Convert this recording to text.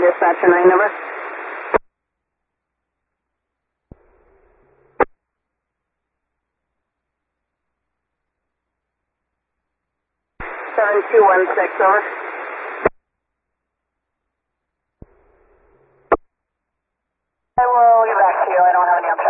dispatcher 9 number. Seven two one six over. I will get back to you. I don't have any updates.